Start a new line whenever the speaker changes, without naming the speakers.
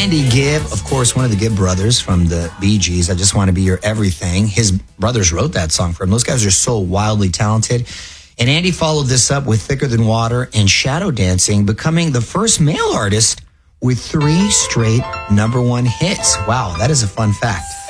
Andy Gibb, of course, one of the Gibb brothers from the Bee Gees. I Just Want to Be Your Everything. His brothers wrote that song for him. Those guys are so wildly talented. And Andy followed this up with Thicker Than Water and Shadow Dancing, becoming the first male artist with 3 straight #1 hits. Wow, that is a fun fact.